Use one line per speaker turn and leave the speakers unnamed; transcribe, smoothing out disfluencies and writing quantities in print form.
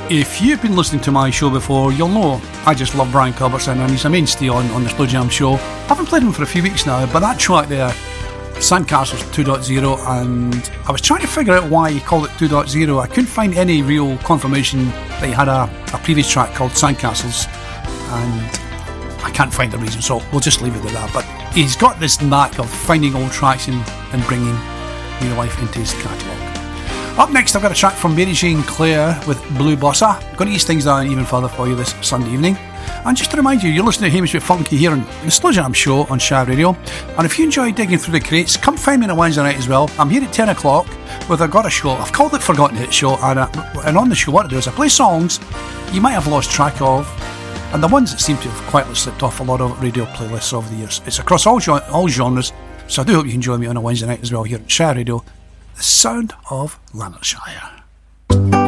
If you've been listening to my show before, you'll know I just love Brian Culbertson, and he's a mainstay on the Slow Jam show. I haven't played him for a few weeks now, but that track there, Sandcastles 2.0, and I was trying to figure out why he called it 2.0. I couldn't find any real confirmation that he had a previous track called Sandcastles, and I can't find the reason, so we'll just leave it at that. But he's got this knack of finding old tracks and bringing new life into his catalogue. Up next, I've got a track from Mary Jane Claire with Blue Bossa. I'm going to ease things down even further for you this Sunday evening. And just to remind you, you're listening to Hamish with Funky here on the Slow Jam Show on Shire Radio. And if you enjoy digging through the crates, come find me on a Wednesday night as well. I'm here at 10 o'clock with I've got a show. I've called it Forgotten Hit Show. And on the show, what I do is I play songs you might have lost track of, and the ones that seem to have quietly slipped off a lot of radio playlists over the years. It's across all genres, so I do hope you can join me on a Wednesday night as well here at Shire Radio, the sound of Lanarkshire.